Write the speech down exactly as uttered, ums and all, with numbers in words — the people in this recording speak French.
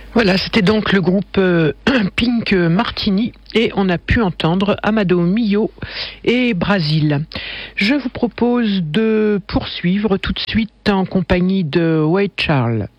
Voilà, c'était donc le groupe euh, Pink Martini et on a pu entendre Amado Mio et Brasil. Je vous propose de poursuivre tout de suite en compagnie de Wade Charles.